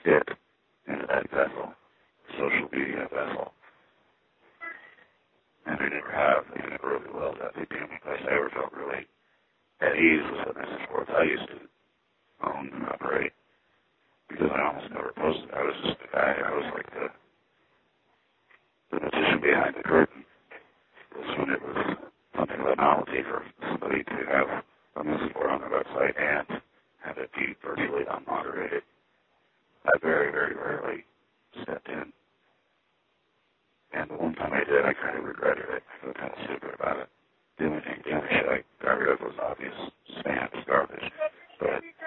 fit into that vessel, social media vessel. And I never really well that. The only place I ever felt really at ease was at Mrs. Sports I used to own and operate, because I almost never posted. I was just the guy. I was like the magician behind the curtain. Because when it was something of a novelty for somebody to have a Mrs. Sport on their website and have it be virtually unmoderated, I very, very rarely stepped in. And the one time I did, I kind of regretted it. I felt kind of stupid about it. The only thing I got rid of was obvious spam, garbage. But